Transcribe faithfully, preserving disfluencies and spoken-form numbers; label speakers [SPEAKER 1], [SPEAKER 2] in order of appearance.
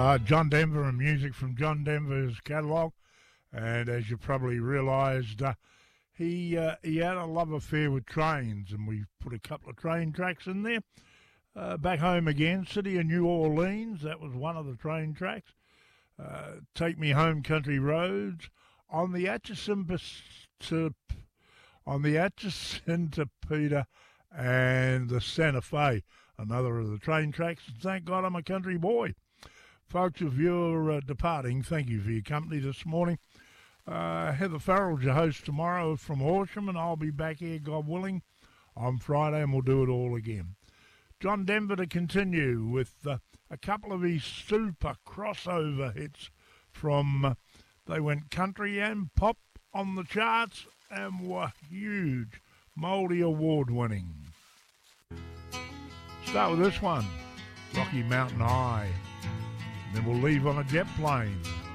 [SPEAKER 1] Uh, John Denver and music from John Denver's catalogue. And as you probably realised, uh, he uh, he had a love affair with trains, and we put a couple of train tracks in there. Uh, back home again, City of New Orleans, that was one of the train tracks. Uh, Take Me Home Country Roads, on the Atchison to, on the Atchison to Peter and the Santa Fe, another of the train tracks. And thank God I'm a country boy. Folks, if you're uh, departing, thank you for your company this morning. Uh, Heather Farrell's your host tomorrow from Horsham, and I'll be back here, God willing, on Friday, and we'll do it all again. John Denver to continue with uh, a couple of his super crossover hits from, uh, they went country and pop on the charts and were huge, Mouldy Award winning. Start with this one, Rocky Mountain High. Then we'll leave on a jet plane.